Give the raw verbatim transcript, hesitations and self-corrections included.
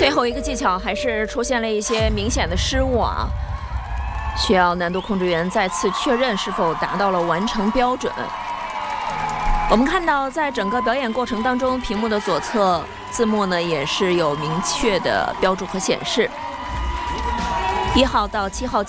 最后一个技巧还是出现了一些明显的失误啊，需要难度控制员再次确认是否达到了完成标准。我们看到，在整个表演过程当中，屏幕的左侧字幕呢也是有明确的标注和显示。一号到七号